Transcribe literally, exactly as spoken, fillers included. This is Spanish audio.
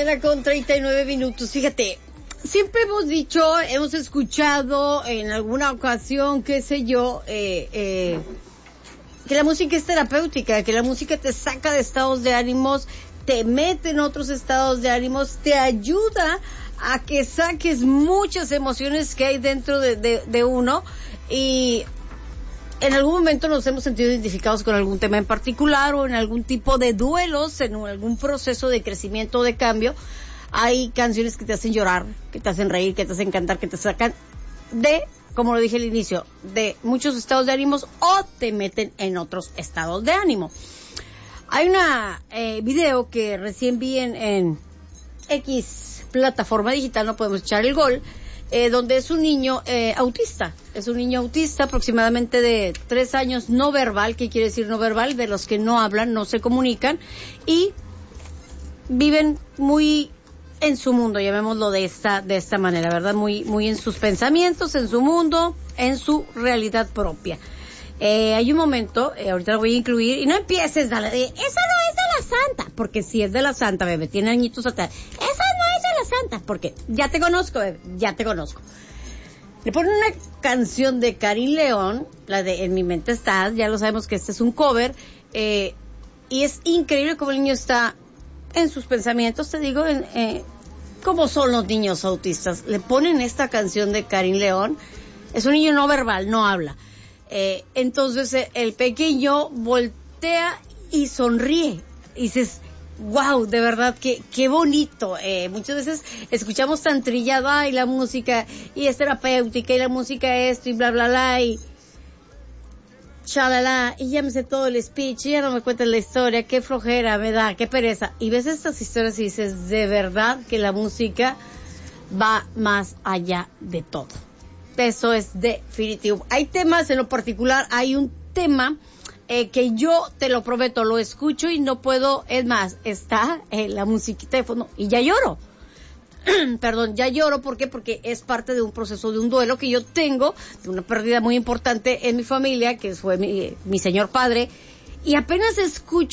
mañana con treinta y nueve minutos. Fíjate, siempre hemos dicho, hemos escuchado en alguna ocasión, qué sé yo, eh, eh, que la música es terapéutica, que la música te saca de estados de ánimos, te mete en otros estados de ánimos, te ayuda a que saques muchas emociones que hay dentro de, de, de uno, y en algún momento nos hemos sentido identificados con algún tema en particular o en algún tipo de duelos, en algún proceso de crecimiento o de cambio. Hay canciones que te hacen llorar, que te hacen reír, que te hacen cantar, que te sacan de, como lo dije al inicio, de muchos estados de ánimos o te meten en otros estados de ánimo. Hay una eh, video que recién vi en, en X plataforma digital, no podemos echar el gol, eh, donde es un niño eh, autista. Es un niño autista aproximadamente de tres años, no verbal. ¿Qué quiere decir no verbal? De los que no hablan, no se comunican y viven muy en su mundo, llamémoslo de esta de esta manera, ¿verdad? Muy muy en sus pensamientos, en su mundo, en su realidad propia. Eh, hay un momento, eh, ahorita lo voy a incluir, y no empieces a la de, esa no es de la santa, porque si es de la santa, bebé, tiene añitos atrás, esa no es de la santa, porque ya te conozco, bebé, ya te conozco. Le ponen una canción de Karin León, la de En mi mente estás, ya lo sabemos que este es un cover, eh, y es increíble cómo el niño está en sus pensamientos, te digo, en, eh, cómo son los niños autistas. Le ponen esta canción de Karin León, es un niño no verbal, no habla. Eh, entonces eh, el pequeño voltea y sonríe y dices, wow, de verdad, qué, qué bonito. Eh, muchas veces escuchamos tan trillado, ay, la música y es terapéutica y la música esto y bla, bla, bla y chalala, y ya me sé todo el speech y ya no me cuentas la historia, qué flojera me da, qué pereza. Y ves estas historias y dices, de verdad que la música va más allá de todo. Eso es definitivo. Hay temas en lo particular, hay un tema eh, que yo te lo prometo, lo escucho y no puedo, es más, está en la musiquita de fondo y ya lloro. Perdón, ya lloro, ¿por qué? Porque es parte de un proceso de un duelo que yo tengo, de una pérdida muy importante en mi familia, que fue mi, mi señor padre, y apenas escucho